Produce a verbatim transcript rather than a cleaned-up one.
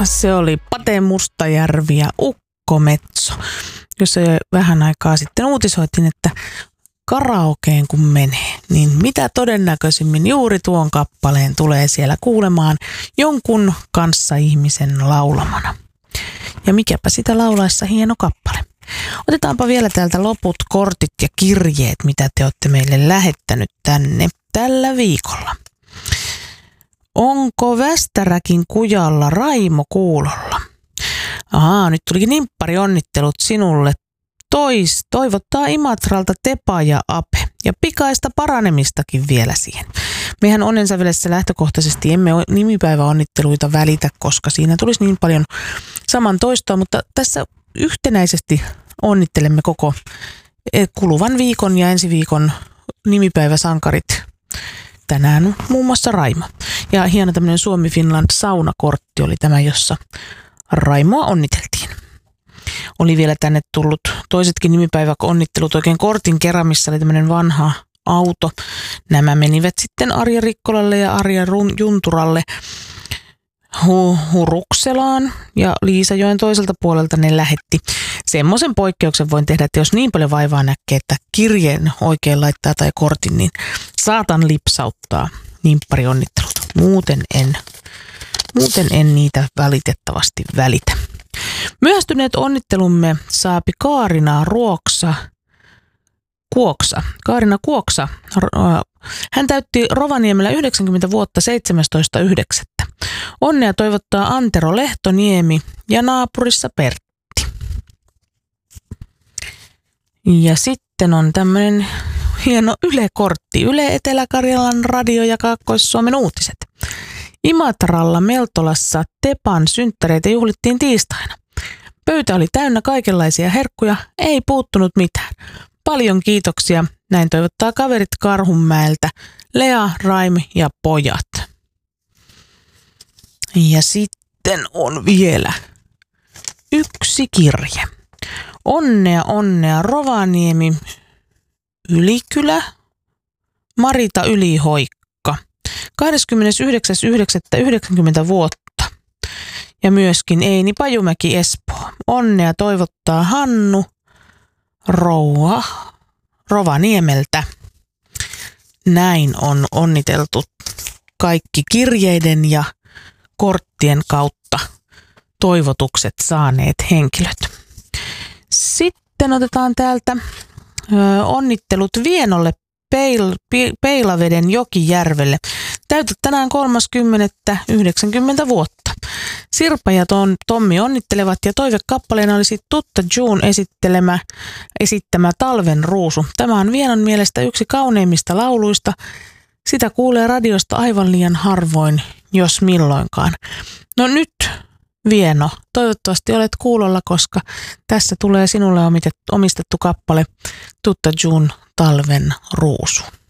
Se oli Pate Mustajärvi ja Ukkometso, jossa jo vähän aikaa sitten uutisoitiin, että karaokeen kun menee, niin mitä todennäköisimmin juuri tuon kappaleen tulee siellä kuulemaan jonkun kanssa ihmisen laulamana. Ja mikäpä sitä laulaessa hieno kappale. Otetaanpa vielä täältä loput kortit ja kirjeet, mitä te olette meille lähettänyt tänne tällä viikolla. Onko Västäräkin kujalla Raimo kuulolla? Ahaa, nyt tulikin nimppari onnittelut sinulle. Tois, toivottaa Imatralta Tepa ja Ape. Ja pikaista paranemistakin vielä siihen. Mehän Onnensävelessä lähtökohtaisesti emme nimipäiväonnitteluita välitä, koska siinä tulisi niin paljon saman toistoa, mutta tässä yhtenäisesti onnittelemme koko kuluvan viikon ja ensi viikon nimipäiväsankarit. Tänään muun muassa Raimo. Ja hieno tämmöinen Suomi Finland saunakortti oli tämä, jossa Raimoa onniteltiin. Oli vielä tänne tullut toisetkin nimipäiväonnittelut oikein kortin kerran, missä oli tämmöinen vanha auto. Nämä menivät sitten Arja Rikkolalle ja Arja Junturalle Hurukselaan ja Liisajoen toiselta puolelta ne lähetti. Semmoisen poikkeuksen voin tehdä, että jos niin paljon vaivaa näkee, että kirjeen oikein laittaa tai kortin, niin saatan lipsauttaa nimpparionnittelut. Muuten en, muuten en niitä valitettavasti välitä. Myöhästyneet onnittelumme saapi Kaarina Ruoksa, Kuoksa. Kaarina Kuoksa. Hän täytti Rovaniemellä yhdeksänkymmentä vuotta seitsemästoista yhdeksättä Onnea toivottaa Antero Lehtoniemi ja naapurissa Pertti. Ja sitten on tämmöinen hieno Yle-kortti. Yle Etelä-Karjalan radio ja Kaakkois-Suomen uutiset. Imatralla Meltolassa Tepan synttäreitä juhlittiin tiistaina. Pöytä oli täynnä kaikenlaisia herkkuja, ei puuttunut mitään. Paljon kiitoksia, näin toivottaa kaverit Karhunmäeltä, Lea, Raim ja pojat. Ja sitten on vielä yksi kirje. Onnea, onnea, Rovaniemi, Ylikylä, Marita Ylihoikka, kahdeskymmenesyhdeksäs yhdeksättä yhdeksänkymmentä vuotta. Ja myöskin Eini Pajumäki Espoo. Onnea toivottaa Hannu Rouha Rovaniemeltä. Näin on onniteltu kaikki kirjeiden ja korttien kautta toivotukset saaneet henkilöt. Sitten otetaan täältä ö, onnittelut Vienolle Peil, Peilaveden Jokijärvelle. Täytät tänään kolmaskymmenettä yhdeksänkymmentä vuotta. Sirpa ja Tom, Tommi onnittelevat ja toivekappaleena olisi Tutta June esittelemä, esittämä Talven ruusu. Tämä on Vienon mielestä yksi kauneimmista lauluista. Sitä kuulee radiosta aivan liian harvoin, jos milloinkaan. No nyt, Vieno, toivottavasti olet kuulolla, koska tässä tulee sinulle omistettu kappale Tutta June Talven ruusu.